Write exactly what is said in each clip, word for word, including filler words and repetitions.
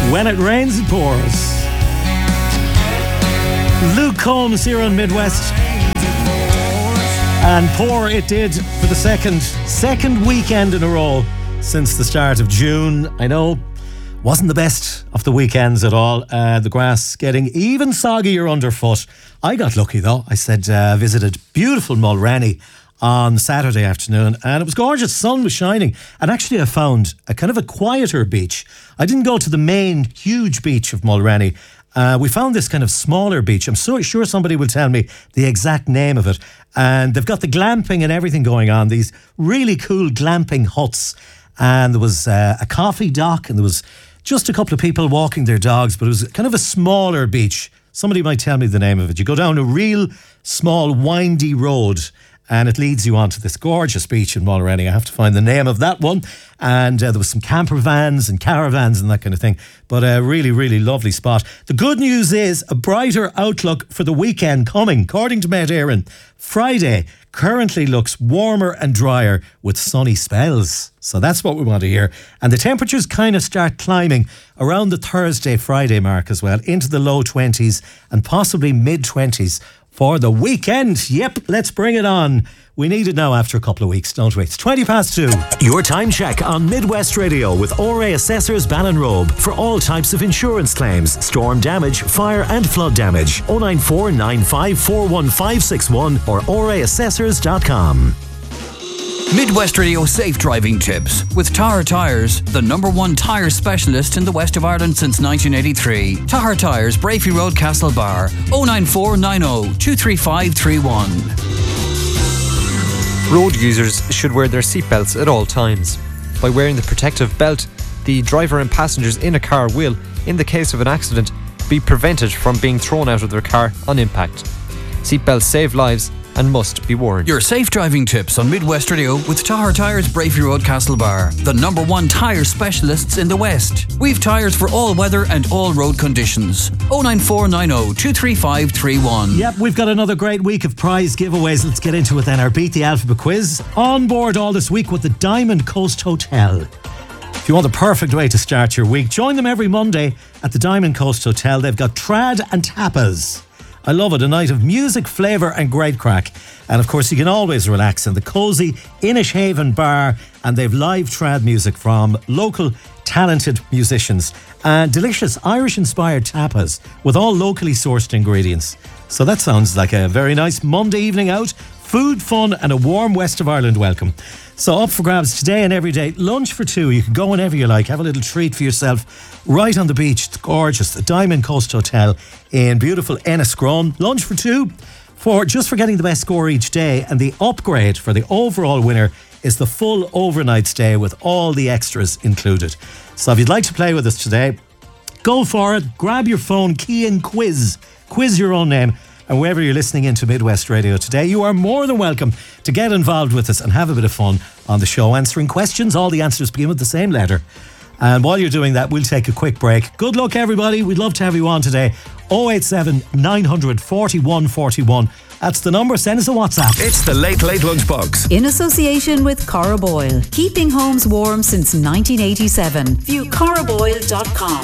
When It Rains, It Pours. Luke Combs here on Midwest. And pour it did for the second, second weekend in a row since the start of June. I know, wasn't the best of the weekends at all. Uh, the grass getting even soggier underfoot. I got lucky though. I said, uh, visited beautiful Mulrenny on Saturday afternoon, and it was gorgeous. Sun was shining, and actually I found a kind of a quieter beach. I didn't go to the main huge beach of Mulrenny. Uh, we found this kind of smaller beach. I'm so sure somebody will tell me the exact name of it. And they've got the glamping and everything going on, these really cool glamping huts. And there was uh, a coffee dock, and there was just a couple of people walking their dogs, but it was kind of a smaller beach. Somebody might tell me the name of it. You go down a real small windy road, and it leads you onto this gorgeous beach in Mulrenny. I have to find the name of that one. And uh, there was some camper vans and caravans and that kind of thing. But a really, really lovely spot. The good news is a brighter outlook for the weekend coming. According to Met Éireann, Friday currently looks warmer and drier with sunny spells. So that's what we want to hear. And the temperatures kind of start climbing around the Thursday, Friday mark as well, into the low twenties and possibly mid-twenties for the weekend. Yep, let's bring it on. We need it now after a couple of weeks, don't we? It's twenty past two. Your time check on Midwest Radio with O R A Assessors Ballinrobe for all types of insurance claims, storm damage, fire and flood damage. oh nine four nine five four one five six one or o r a assessors dot com. Midwest Radio Safe Driving Tips with Tahar Tyres, the number one tyre specialist in the west of Ireland since nineteen eighty-three. Tahar Tyres, Brafey Road, Castlebar. oh nine four nine oh two three five three one. Road users should wear their seatbelts at all times. By wearing the protective belt, the driver and passengers in a car will, in the case of an accident, be prevented from being thrown out of their car on impact. Seatbelts save lives and must be worn. Your safe driving tips on Midwest Radio with Tahar Tyres, Brafey Road, Castlebar, the number one tyre specialists in the West. We've tyres for all weather and all road conditions. oh nine four nine oh two three five three one. Yep, we've got another great week of prize giveaways. Let's get into it then. Our Beat the Alphabet quiz. On board all this week with the Diamond Coast Hotel. If you want the perfect way to start your week, join them every Monday at the Diamond Coast Hotel. They've got trad and tapas. I love it. A night of music, flavour and great crack. And of course you can always relax in the cosy Inishaven bar, and they've live trad music from local talented musicians and delicious Irish inspired tapas with all locally sourced ingredients. So that sounds like a very nice Monday evening out. Food, fun and a warm West of Ireland welcome. So up for grabs today and every day. Lunch for two. You can go whenever you like. Have a little treat for yourself right on the beach. It's gorgeous. The Diamond Coast Hotel in beautiful Enniscrone. Lunch for two for just for getting the best score each day. And the upgrade for the overall winner is the full overnight stay with all the extras included. So if you'd like to play with us today, go for it. Grab your phone, key in quiz. Quiz your own name. And wherever you're listening into Midwest Radio today, you are more than welcome to get involved with us and have a bit of fun on the show, answering questions. All the answers begin with the same letter. And while you're doing that, we'll take a quick break. Good luck, everybody. We'd love to have you on today. oh eight seven nine hundred forty-one forty-one. That's the number. Send us a WhatsApp. It's the Late Late Lunchbox. In association with Cora Boyle. Keeping homes warm since nineteen eighty-seven. View cora boyle dot com.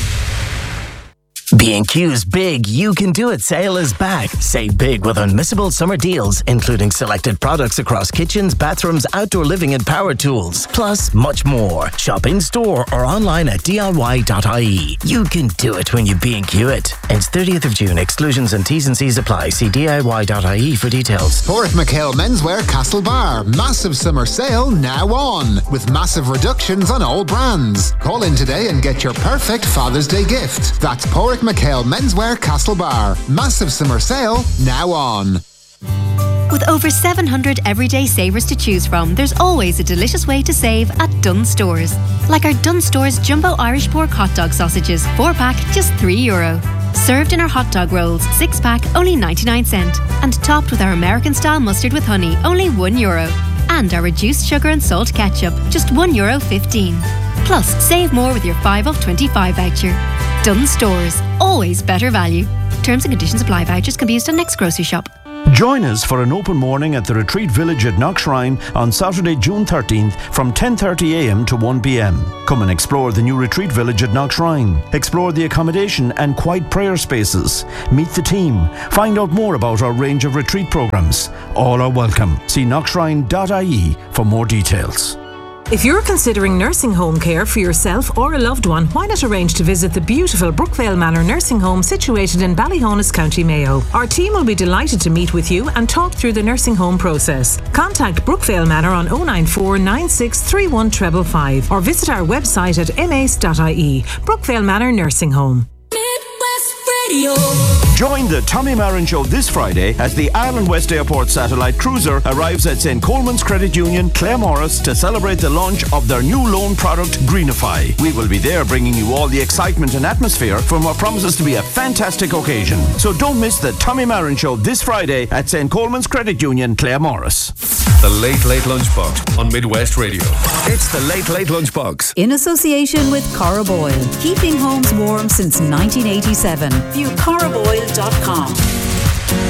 B and Q's Big You Can Do It sale is back. Save big with unmissable summer deals, including selected products across kitchens, bathrooms, outdoor living and power tools. Plus, much more. Shop in store or online at D I Y dot I E. You can do it when you B and Q it. Ends thirtieth of June. Exclusions and T's and C's apply. See D I Y dot I E for details. Porrick McHale Menswear Castlebar. Massive summer sale now on. With massive reductions on all brands. Call in today and get your perfect Father's Day gift. That's Porrick McHale Menswear Castlebar. Massive summer sale now on. With over seven hundred everyday savers to choose from, there's always a delicious way to save at Dunnes Stores. Like our Dunnes Stores Jumbo Irish Pork Hot Dog Sausages, four pack, just three euro. Served in our hot dog rolls, six pack, only ninety-nine cent. And topped with our American style mustard with honey, only one euro. And our reduced sugar and salt ketchup, just one euro fifteen. Plus, save more with your five off twenty-five voucher. Dunnes Stores, always better value. Terms and conditions apply. Vouchers can be used on next grocery shop. Join us for an open morning at the Retreat Village at Knockshrine on Saturday, June thirteenth from ten thirty a m to one p m. Come and explore the new Retreat Village at Knockshrine. Explore the accommodation and quiet prayer spaces. Meet the team. Find out more about our range of retreat programs. All are welcome. See knockshrine dot I E for more details. If you're considering nursing home care for yourself or a loved one, why not arrange to visit the beautiful Brookvale Manor Nursing Home situated in Ballyhonus, County Mayo. Our team will be delighted to meet with you and talk through the nursing home process. Contact Brookvale Manor on oh nine four nine six three one five five five or visit our website at m a c e dot I E. Brookvale Manor Nursing Home. Join the Tommy Marin Show this Friday as the Ireland West Airport Satellite Cruiser arrives at Saint Coleman's Credit Union, Claremorris, to celebrate the launch of their new loan product, Greenify. We will be there bringing you all the excitement and atmosphere from what promises to be a fantastic occasion. So don't miss the Tommy Marin Show this Friday at Saint Coleman's Credit Union, Claremorris. The Late Late Lunchbox on Midwest Radio. It's the Late Late Lunchbox. In association with Corrib Oil, keeping homes warm since nineteen eighty-seven. View corrib oil dot com.